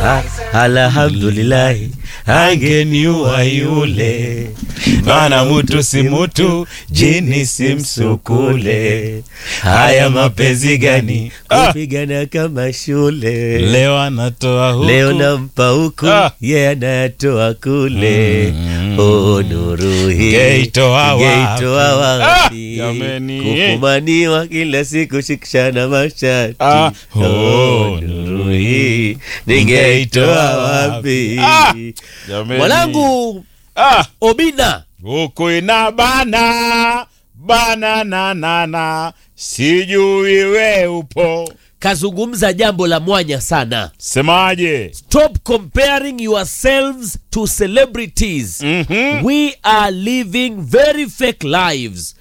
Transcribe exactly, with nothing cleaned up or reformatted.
ah, alhamdulillah angeniua yule, maana mtu si mtu, jini si msukule. Haya mapenzi gani kupigana ah, kama shule. Leo anatoa huku, leo nampa huku, ah, yeye yeah, anatoa kule. mm. Oh nuru hii Geitoa wapi, ah, kufumaniwa kila siku shikishana mashati. ah, oh, oh nuru hii ningeitoa wapi. ah, mwanangu ah, Obina huku ina bana bana na na na, sijui we upo. Kazungumza jambo la mwanya sana. Semaje? Stop comparing yourselves to celebrities. mm-hmm. We are living very fake lives.